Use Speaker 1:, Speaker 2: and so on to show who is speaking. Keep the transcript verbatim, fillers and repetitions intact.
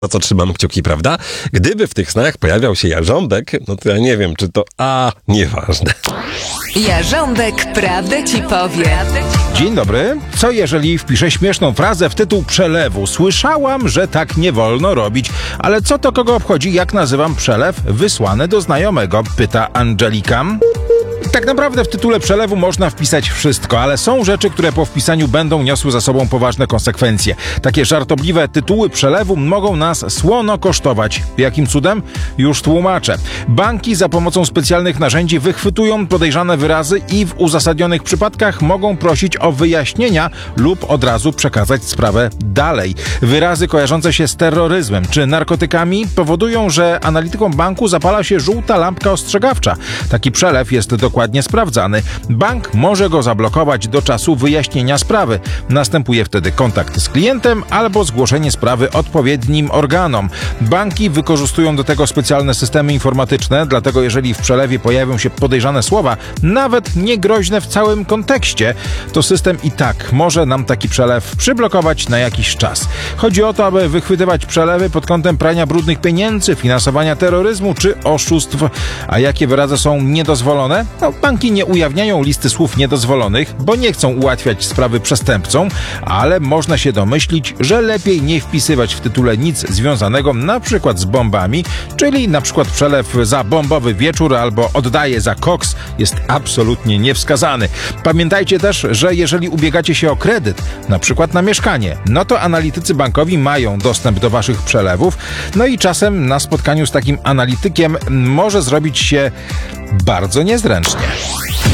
Speaker 1: No to trzymam kciuki, prawda? Gdyby w tych snach pojawiał się jarząbek, no to ja nie wiem, czy to... A, nieważne.
Speaker 2: Jarząbek prawdę ci powie.
Speaker 3: Dzień dobry. Co jeżeli wpiszę śmieszną frazę w tytuł przelewu? Słyszałam, że tak nie wolno robić. Ale co to kogo obchodzi, jak nazywam przelew wysłany do znajomego? Pyta Angelika. Tak naprawdę w tytule przelewu można wpisać wszystko, ale są rzeczy, które po wpisaniu będą niosły za sobą poważne konsekwencje. Takie żartobliwe tytuły przelewu mogą nas słono kosztować. Jakim cudem? Już tłumaczę. Banki za pomocą specjalnych narzędzi wychwytują podejrzane wyrazy i w uzasadnionych przypadkach mogą prosić o wyjaśnienia lub od razu przekazać sprawę dalej. Wyrazy kojarzące się z terroryzmem czy narkotykami powodują, że analitykom banku zapala się żółta lampka ostrzegawcza. Taki przelew jest dokładnie sprawdzany. Bank może go zablokować do czasu wyjaśnienia sprawy. Następuje wtedy kontakt z klientem albo zgłoszenie sprawy odpowiednim organom. Banki wykorzystują do tego specjalne systemy informatyczne, dlatego jeżeli w przelewie pojawią się podejrzane słowa, nawet niegroźne w całym kontekście, to system i tak może nam taki przelew przyblokować na jakiś czas. Chodzi o to, aby wychwytywać przelewy pod kątem prania brudnych pieniędzy, finansowania terroryzmu czy oszustw. A jakie wyrazy są niedozwolone? No, banki nie ujawniają listy słów niedozwolonych, bo nie chcą ułatwiać sprawy przestępcom, ale można się domyślić, że lepiej nie wpisywać w tytule nic związanego na przykład z bombami, czyli na przykład przelew za bombowy wieczór albo oddaję za koks jest absolutnie niewskazany. Pamiętajcie też, że jeżeli ubiegacie się o kredyt, na przykład na mieszkanie, no to analitycy bankowi mają dostęp do waszych przelewów, no i czasem na spotkaniu z takim analitykiem może zrobić się bardzo niezręcznie.